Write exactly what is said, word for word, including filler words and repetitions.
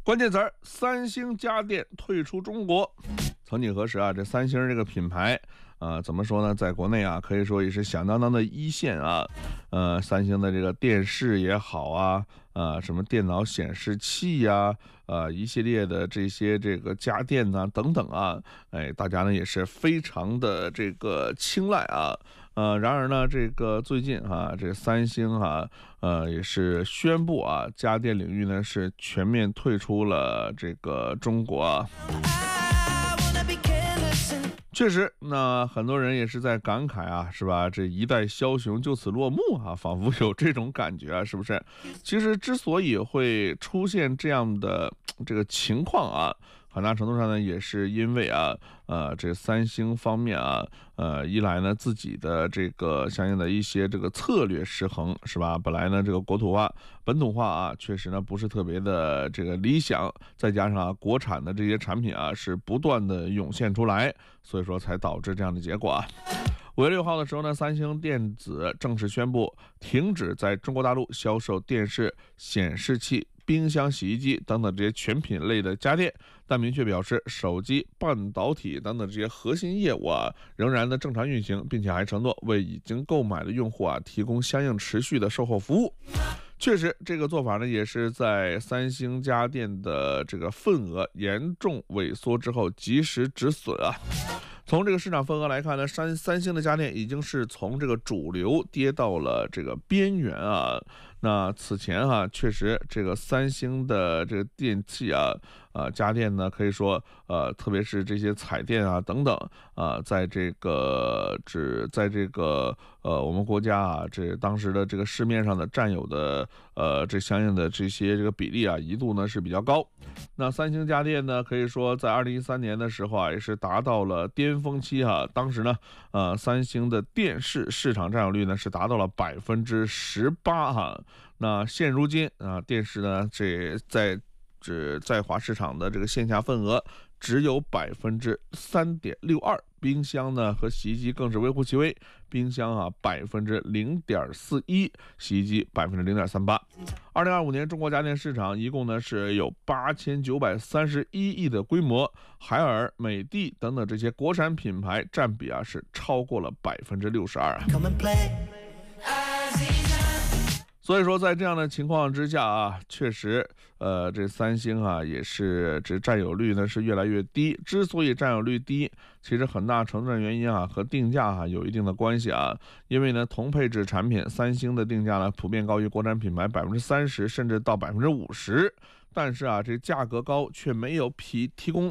关键词儿：三星家电退出中国。曾几何时啊，这三星这个品牌，啊、呃，怎么说呢，在国内啊，可以说也是响当当的一线啊。呃，三星的这个电视也好啊，呃，什么电脑显示器呀、啊，呃，一系列的这些这个家电呐、等等啊，哎，大家呢也是非常的这个青睐啊。呃，然而呢，这个最近哈、啊，这三星哈、啊，呃，也是宣布啊，家电领域呢是全面退出了这个中国啊。确实，那很多人也是在感慨啊，是吧？这一代枭雄就此落幕啊，仿佛有这种感觉啊，是不是？其实之所以会出现这样的这个情况啊，很大程度上呢，也是因为啊，呃，这三星方面啊，呃，一来呢自己的这个相应的一些这个策略失衡，是吧？本来呢这个国土化、本土化啊，确实呢不是特别的这个理想，再加上啊国产的这些产品啊是不断的涌现出来，所以说才导致这样的结果啊。五月六号的时候呢，三星电子正式宣布停止在中国大陆销售电视、显示器、冰箱、洗衣机等等这些全品类的家电，但明确表示手机、半导体等等这些核心业务啊仍然的正常运行，并且还承诺为已经购买的用户啊提供相应持续的售后服务。确实，这个做法呢，也是在三星家电的这个份额严重萎缩之后及时止损啊。从这个市场份额来看呢，三三星的家电已经是从这个主流跌到了这个边缘啊。那此前哈、啊，确实这个三星的这个电器啊，呃，家电呢，可以说呃，特别是这些彩电啊等等啊、呃，在这个只在这个呃我们国家啊，这当时的这个市面上的占有的呃这相应的这些这个比例啊，一度呢是比较高。那三星家电呢，可以说在二零一三年的时候啊，也是达到了巅峰期哈、啊。当时呢，呃，三星的电视市场占有率呢是达到了百分之十八哈。那现如今啊，电视呢这在只在华市场的这个线下份额只有百分之三点六二，冰箱呢和洗衣机更是微乎其微，冰箱啊百分之零点四一，洗衣机百分之零点三八。二零二五年中国家电市场一共呢是有八千九百三十一亿的规模，海尔、美的等等这些国产品牌占比啊是超过了百分之六十二啊。所以说，在这样的情况之下啊，确实，呃，这三星啊也是这占有率呢是越来越低。之所以占有率低，其实很大程度上原因啊和定价啊有一定的关系啊。因为呢，同配置产品，三星的定价呢普遍高于国产品牌百分之三十，甚至到百分之五十。但是啊，这价格高却没有提提供